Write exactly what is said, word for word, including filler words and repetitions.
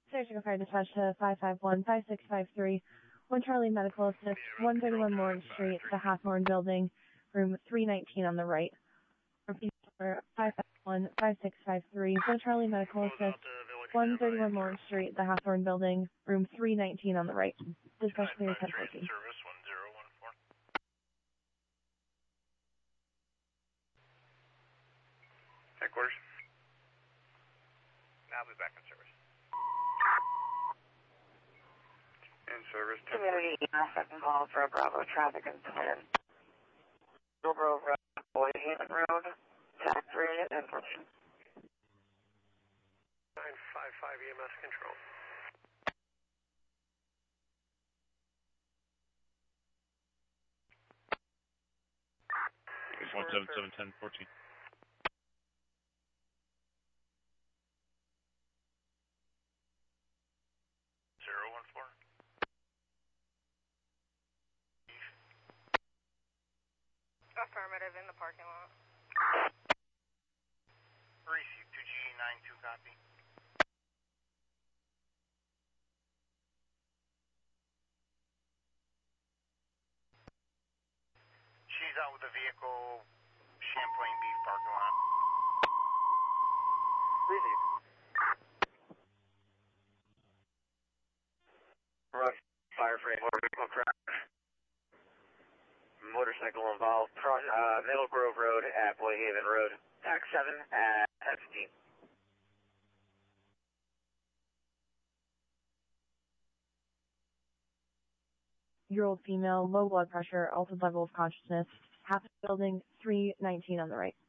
Surgical Fire Dispatch to five five one, five six five three. One Charlie Medical Assist, one thirty-one Lawrence Street, the Hawthorne Building, room three nineteen on the right. Repeat number five five one, five six five three. One Charlie Medical Assist, one thirty-one Lawrence Street, the Hawthorne Building, room three nineteen on the right. Dispatch clear ten fourteen. Service one zero one four. Headquarters. I'll be back in service. In service. Community E M S, second call for a Bravo traffic incident. Middle Grove Road, Boyd Haven Road, tax three and fourteen. nine five five E M S control. one seven seven ten fourteen. zero one four. Affirmative in the parking lot. Receive two G nine two copy. She's out with the vehicle, Champlain Beef parking lot. Receive. Rush, fire frame, motorcycle crash. Motorcycle involved, cross, uh, Middle Grove Road at Boyd Haven Road, tax seven at ten fifteen. Year-old female, low blood pressure, altered level of consciousness, half building, three nineteen on the right.